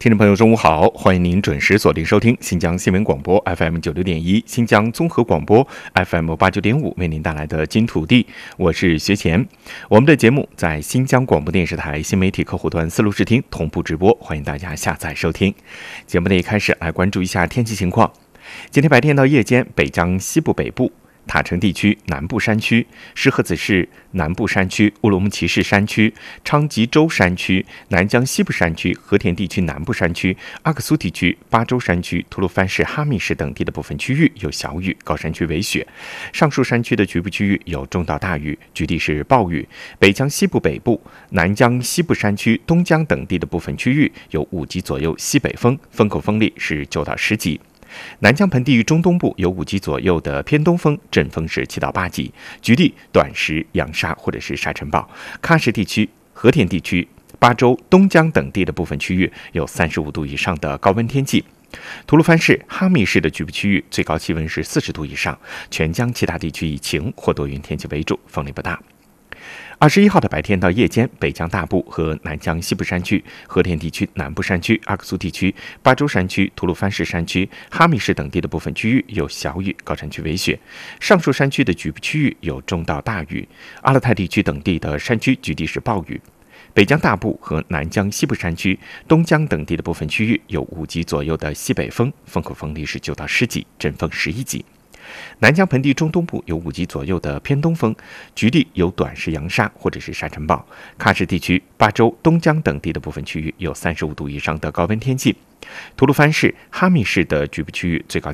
听众朋友，中午好，欢迎您准时锁定收听新疆新闻广播 FM 96.1、新疆综合广播 FM 89.5为您带来的金土地，我是学前。我们的节目在新疆广播电视台新媒体客户端思路视听同步直播，欢迎大家下载收听。节目的一开始来关注一下天气情况。今天白天到夜间，北疆西部北部、塔城地区南部山区、石河子市南部山区、乌鲁木齐市山区、昌吉州山区、南疆西部山区、和田地区南部山区、阿克苏地区、巴州山区、吐鲁番市、哈密市等地的部分区域有小雨，高山区为雪。上述山区的局部区域有中到大雨，局地是暴雨。北疆西部北部、南疆西部山区、东疆等地的部分区域有5级左右西北风，风口风力是9到10级。南疆盆地中东部有5级左右的偏东风，阵风是7到8级，局地短时扬沙或者是沙尘暴。喀什地区、和田地区、巴州、东疆等地的部分区域有35度以上的高温天气。吐鲁番市、哈密市的局部区域最高气温是40度以上，全疆其他地区以晴或多云天气为主，风力不大。21号的白天到夜间，北疆大部和南疆西部山区、和田地区南部山区、阿克苏地区、巴州山区、吐鲁番市山区、哈密市等地的部分区域有小雨，高山区为雪。上述山区的局部区域有中到大雨。阿勒泰地区等地的山区局地是暴雨。北疆大部和南疆西部山区、东疆等地的部分区域有5级左右的西北风，风口风力是9到10级，阵风11级。南疆盆地中东部有5级左右的偏东风，局地有短时扬沙或者是沙尘暴。喀什地区、巴州、东疆等地的部分区域有35度以上的高温天气。吐鲁番市、哈密市的局部区域最高